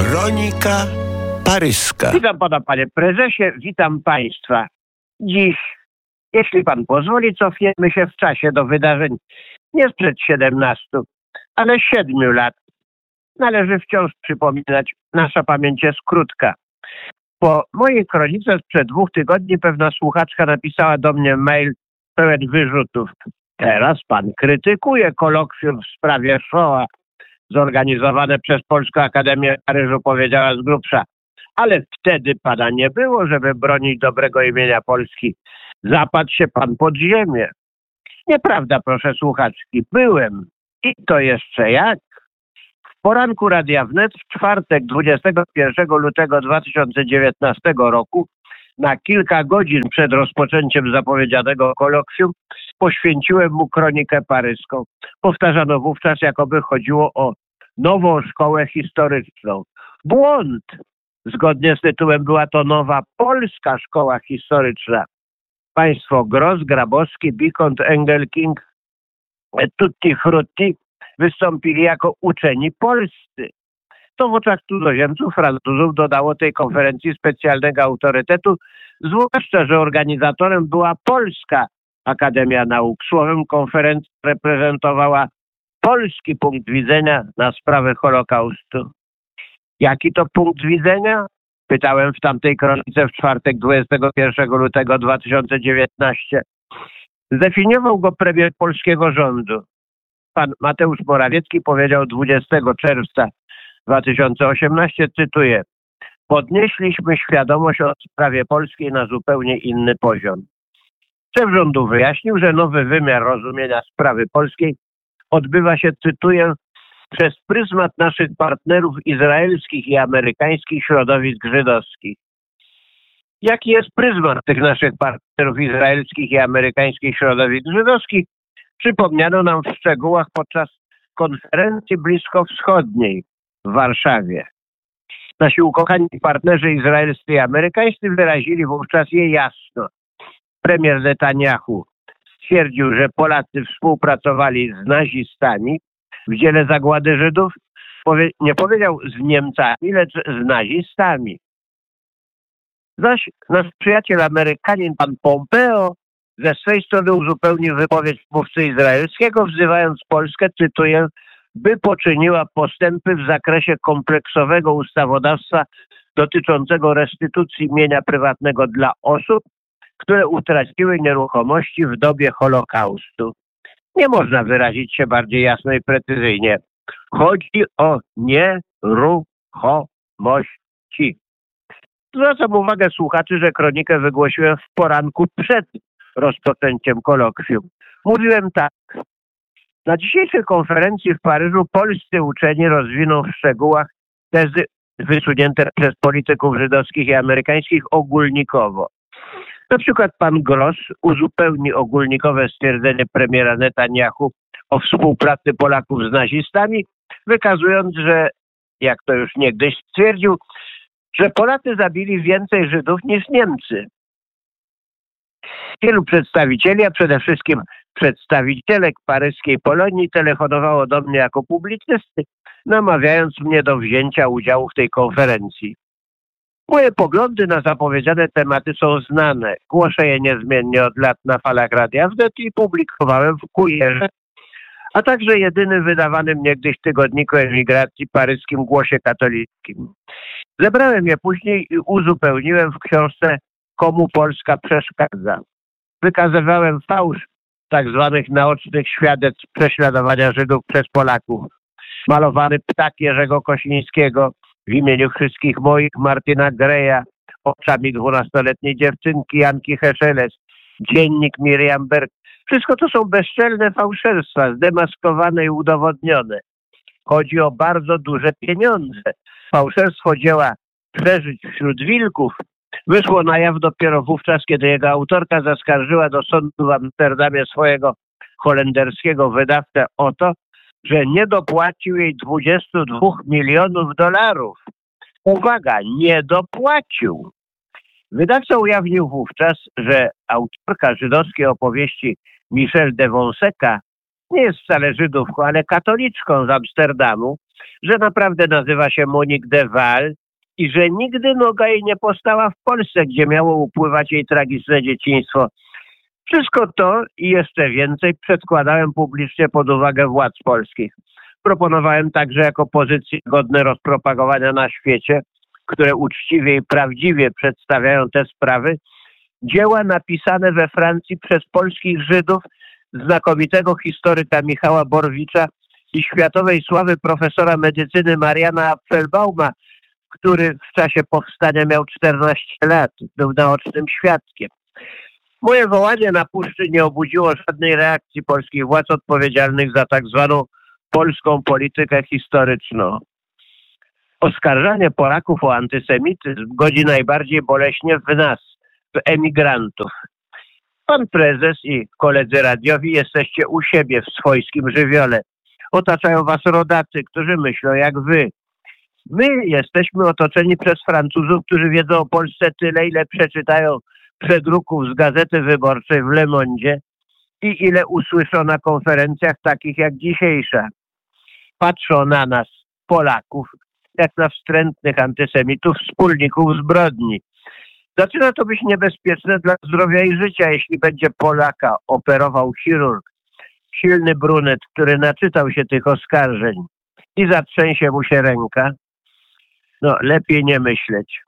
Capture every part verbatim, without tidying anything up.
Kronika paryska. Witam pana, panie prezesie, witam państwa. Dziś, jeśli pan pozwoli, cofniemy się w czasie do wydarzeń nie sprzed siedemnastu, ale siedmiu lat. Należy wciąż przypominać, nasza pamięć jest krótka. Po mojej kronice sprzed dwóch tygodni pewna słuchaczka napisała do mnie mail pełen wyrzutów. Teraz pan krytykuje kolokwium w sprawie Shoah zorganizowane przez Polską Akademię w Paryżu, powiedziała z grubsza. Ale wtedy pana nie było, żeby bronić dobrego imienia Polski. Zapadł się pan pod ziemię. Nieprawda, proszę słuchaczki. Byłem. I to jeszcze jak. W poranku Radia Wnet w czwartek dwudziestego pierwszego lutego dwa tysiące dziewiętnastego roku na kilka godzin przed rozpoczęciem zapowiedzianego kolokwium poświęciłem mu kronikę paryską. Powtarzano wówczas, jakoby chodziło o nową szkołę historyczną. Błąd! Zgodnie z tytułem była to nowa polska szkoła historyczna. Państwo Gross, Grabowski, Bikont, Engelking, Tutti Frutti wystąpili jako uczeni polscy. To w oczach cudzoziemców, Francuzów dodało tej konferencji specjalnego autorytetu, zwłaszcza, że organizatorem była Polska Akademia Nauk. Słowem, konferencja reprezentowała polski punkt widzenia na sprawę Holokaustu. Jaki to punkt widzenia? Pytałem w tamtej kronice w czwartek dwudziestego pierwszego lutego dwa tysiące dziewiętnastego. Zdefiniował go premier polskiego rządu. Pan Mateusz Morawiecki powiedział dwudziestego czerwca dwa tysiące osiemnastego, cytuję: podnieśliśmy świadomość o sprawie polskiej na zupełnie inny poziom. Szef rządu wyjaśnił, że nowy wymiar rozumienia sprawy polskiej odbywa się, cytuję, przez pryzmat naszych partnerów izraelskich i amerykańskich środowisk żydowskich. Jaki jest pryzmat tych naszych partnerów izraelskich i amerykańskich środowisk żydowskich? Przypomniano nam w szczegółach podczas konferencji bliskowschodniej w Warszawie. Nasi ukochani partnerzy izraelscy i amerykańscy wyrazili wówczas je jasno. Premier Netanyahu stwierdził, że Polacy współpracowali z nazistami w dziele zagłady Żydów. Powie- nie powiedział z Niemcami, lecz z nazistami. Zaś nasz przyjaciel Amerykanin, pan Pompeo, ze swej strony uzupełnił wypowiedź mówcy izraelskiego, wzywając Polskę, cytuję, by poczyniła postępy w zakresie kompleksowego ustawodawstwa dotyczącego restytucji mienia prywatnego dla osób, które utraciły nieruchomości w dobie Holokaustu. Nie można wyrazić się bardziej jasno i precyzyjnie. Chodzi o nieruchomości. Zwracam uwagę słuchaczy, że kronikę wygłosiłem w poranku przed rozpoczęciem kolokwium. Mówiłem tak. Na dzisiejszej konferencji w Paryżu polscy uczeni rozwiną w szczegółach tezy wysunięte przez polityków żydowskich i amerykańskich ogólnikowo. Na przykład pan Gross uzupełni ogólnikowe stwierdzenie premiera Netanyahu o współpracy Polaków z nazistami, wykazując, że, jak to już niegdyś stwierdził, że Polacy zabili więcej Żydów niż Niemcy. Wielu przedstawicieli, a przede wszystkim przedstawicielek paryskiej Polonii telefonowało do mnie jako publicysty, namawiając mnie do wzięcia udziału w tej konferencji. Moje poglądy na zapowiedziane tematy są znane. Głoszę je niezmiennie od lat na falach Radia Wnet i publikowałem w Kurierze, a także jedynym wydawanym niegdyś tygodniku emigracji paryskim Głosie Katolickim. Zebrałem je później i uzupełniłem w książce Komu Polska przeszkadza. Wykazywałem fałsz tak zwanych naocznych świadectw prześladowania Żydów przez Polaków. Malowany ptak Jerzego Kosińskiego w imieniu wszystkich moich, Martina Greya, oczami dwunastoletniej dziewczynki Janki Heszeles, dziennik Miriam Berg. Wszystko to są bezczelne fałszerstwa, zdemaskowane i udowodnione. Chodzi o bardzo duże pieniądze. Fałszerstwo dzieła Przeżyć wśród wilków wyszło na jaw dopiero wówczas, kiedy jego autorka zaskarżyła do sądu w Amsterdamie swojego holenderskiego wydawcę o to, że nie dopłacił jej dwudziestu dwóch milionów dolarów. Uwaga, nie dopłacił. Wydawca ujawnił wówczas, że autorka żydowskiej opowieści Michelle de Fonseca nie jest wcale Żydówką, ale katoliczką z Amsterdamu, że naprawdę nazywa się Monique de Waal i że nigdy noga jej nie postała w Polsce, gdzie miało upływać jej tragiczne dzieciństwo. Wszystko to i jeszcze więcej przedkładałem publicznie pod uwagę władz polskich. Proponowałem także jako pozycje godne rozpropagowania na świecie, które uczciwie i prawdziwie przedstawiają te sprawy, dzieła napisane we Francji przez polskich Żydów, znakomitego historyka Michała Borowicza i światowej sławy profesora medycyny Mariana Apfelbauma, który w czasie powstania miał czternaście lat, był naocznym świadkiem. Moje wołanie na puszczy nie obudziło żadnej reakcji polskich władz odpowiedzialnych za tak zwaną polską politykę historyczną. Oskarżanie Polaków o antysemityzm godzi najbardziej boleśnie w nas, w emigrantów. Pan prezes i koledzy radiowi jesteście u siebie w swojskim żywiole. Otaczają was rodacy, którzy myślą jak wy. My jesteśmy otoczeni przez Francuzów, którzy wiedzą o Polsce tyle, ile przeczytają przedruków z Gazety Wyborczej w Le Monde i ile usłyszą na konferencjach takich jak dzisiejsza. Patrzą na nas, Polaków, jak na wstrętnych antysemitów, wspólników zbrodni. Zaczyna to być niebezpieczne dla zdrowia i życia, jeśli będzie Polaka operował chirurg, silny brunet, który naczytał się tych oskarżeń i zatrzęsie mu się ręka. No, lepiej nie myśleć.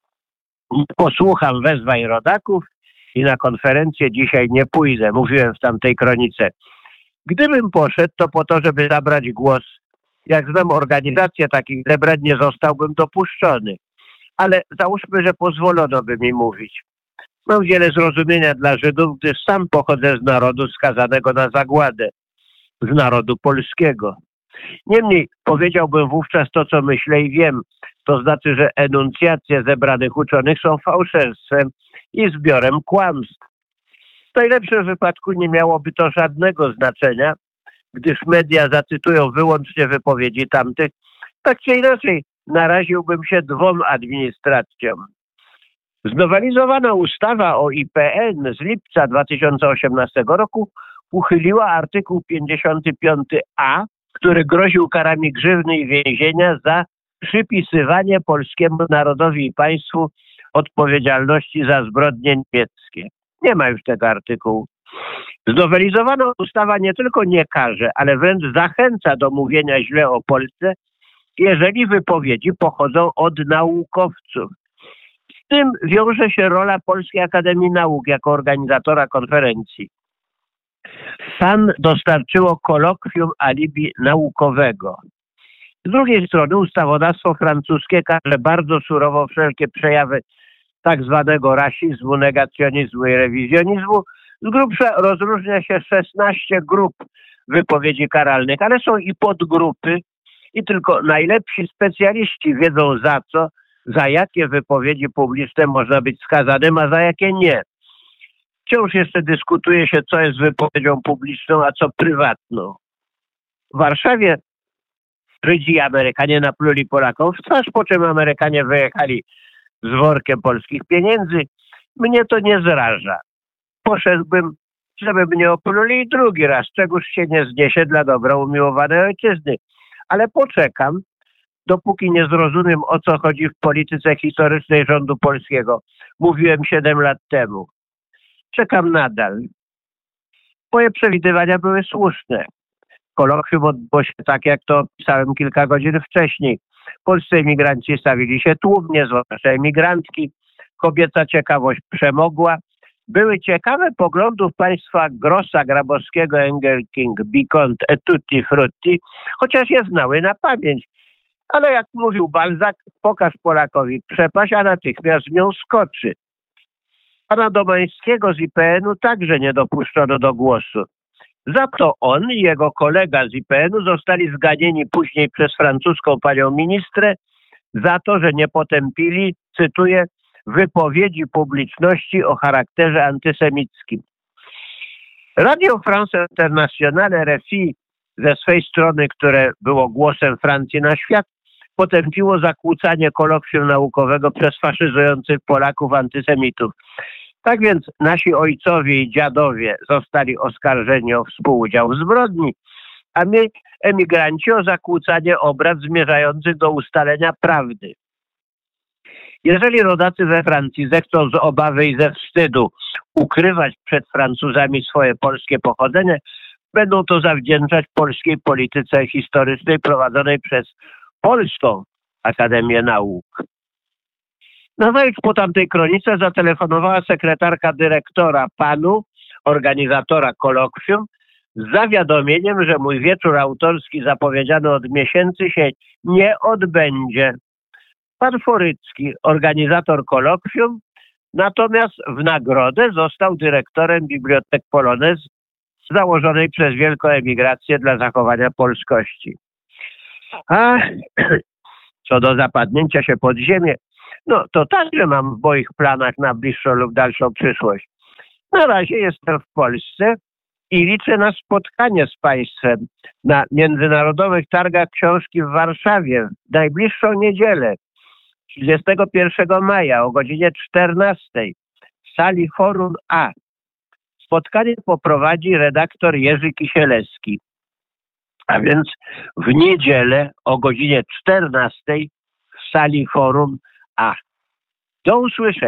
Posłucham wezwań rodaków i na konferencję dzisiaj nie pójdę, mówiłem w tamtej kronice. Gdybym poszedł, to po to, żeby zabrać głos. Jak znam organizację takich zebrań, nie zostałbym dopuszczony. Ale załóżmy, że pozwolono by mi mówić. Mam wiele zrozumienia dla Żydów, gdyż sam pochodzę z narodu skazanego na zagładę, z narodu polskiego. Niemniej powiedziałbym wówczas to, co myślę i wiem. To znaczy, że enuncjacje zebranych uczonych są fałszerstwem i zbiorem kłamstw. W najlepszym wypadku nie miałoby to żadnego znaczenia, gdyż media zacytują wyłącznie wypowiedzi tamtych. Tak czy inaczej, naraziłbym się dwom administracjom. Znowelizowana ustawa o I P N z lipca dwa tysiące osiemnastego roku uchyliła artykuł pięćdziesiąty piąty A, który groził karami grzywny i więzienia za przypisywanie polskiemu narodowi i państwu odpowiedzialności za zbrodnie niemieckie. Nie ma już tego artykułu. Znowelizowana ustawa nie tylko nie karze, ale wręcz zachęca do mówienia źle o Polsce, jeżeli wypowiedzi pochodzą od naukowców. Z tym wiąże się rola Polskiej Akademii Nauk jako organizatora konferencji. S A N dostarczyło kolokwium alibi naukowego. Z drugiej strony ustawodawstwo francuskie karze bardzo surowo wszelkie przejawy tak zwanego rasizmu, negacjonizmu i rewizjonizmu. Z grubsza rozróżnia się szesnaście grup wypowiedzi karalnych, ale są i podgrupy i tylko najlepsi specjaliści wiedzą za co, za jakie wypowiedzi publiczne można być skazanym, a za jakie nie. Wciąż jeszcze dyskutuje się, co jest wypowiedzią publiczną, a co prywatną. W Warszawie Żydzi i Amerykanie napluli Polakom w twarz, po czym Amerykanie wyjechali z workiem polskich pieniędzy. Mnie to nie zraża. Poszedłbym, żeby mnie opluli drugi raz, czegoż się nie zniesie dla dobra umiłowanej ojczyzny. Ale poczekam, dopóki nie zrozumiem, o co chodzi w polityce historycznej rządu polskiego. Mówiłem siedem lat temu. Czekam nadal. Moje przewidywania były słuszne. Kolokwium odbyło się tak, jak to opisałem kilka godzin wcześniej. Polscy emigranci stawili się tłumnie, zwłaszcza emigrantki. Kobieca ciekawość przemogła. Były ciekawe poglądów państwa Grossa, Grabowskiego, Engelking, Bicont et Tutti Frutti, chociaż je znały na pamięć. Ale jak mówił Balzac, pokaż Polakowi przepaść, a natychmiast w nią skoczy. Pana Domańskiego z I P N u także nie dopuszczono do głosu. Za to on i jego kolega z I P N u zostali zganieni później przez francuską panią ministrę za to, że nie potępili, cytuję, wypowiedzi publiczności o charakterze antysemickim. Radio France Internationale R F I ze swej strony, które było głosem Francji na świat, potępiło zakłócanie kolokwium naukowego przez faszyzujących Polaków antysemitów. Tak więc nasi ojcowie i dziadowie zostali oskarżeni o współudział w zbrodni, a my, emigranci, o zakłócanie obrad zmierzających do ustalenia prawdy. Jeżeli rodacy we Francji zechcą z obawy i ze wstydu ukrywać przed Francuzami swoje polskie pochodzenie, będą to zawdzięczać polskiej polityce historycznej prowadzonej przez Polską Akademię Nauk. Nazajutrz po tamtej kronice zatelefonowała sekretarka dyrektora panu, organizatora kolokwium, z zawiadomieniem, że mój wieczór autorski zapowiedziany od miesięcy się nie odbędzie. Pan Forycki, organizator kolokwium, natomiast w nagrodę został dyrektorem Bibliotek Polonez założonej przez wielką emigrację dla zachowania polskości. A co do zapadnięcia się pod ziemię, no to także mam w moich planach na bliższą lub dalszą przyszłość. Na razie jestem w Polsce i liczę na spotkanie z Państwem na Międzynarodowych Targach Książki w Warszawie w najbliższą niedzielę, trzydziestego pierwszego maja o godzinie czternastej w sali Forum A. Spotkanie poprowadzi redaktor Jerzy Kisielewski. A więc w niedzielę o godzinie czternastej w sali Forum A. Do usłyszenia.